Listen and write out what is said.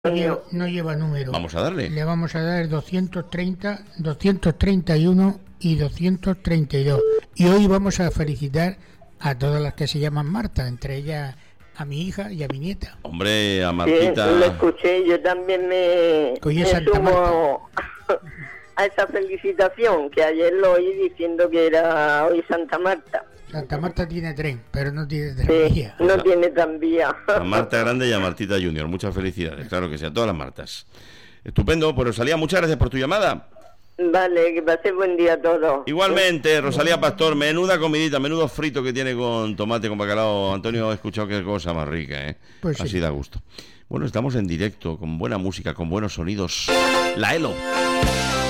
No lleva número. Vamos a darle. Le vamos a dar 230, 231 y 232. Y hoy vamos a felicitar a todas las que se llaman Marta, entre ellas a mi hija y a mi nieta. Hombre, a Martita. Sí, lo escuché, yo también me sumo a esa felicitación, que ayer lo oí diciendo que era hoy Santa Marta. Santa Marta tiene tren, pero no tiene tranvía. Sí, no tiene tranvía. A Marta Grande y a Martita Junior. Muchas felicidades, claro que sí, a todas las Martas. Estupendo, pues Rosalía, muchas gracias por tu llamada. Vale, que pase buen día a todos. Igualmente, Rosalía Pastor, menuda comidita, menudo frito que tiene con tomate, con bacalao. Antonio, he escuchado qué cosa más rica, ¿eh? Pues sí. Así da gusto. Bueno, estamos en directo, con buena música, con buenos sonidos. La ELO.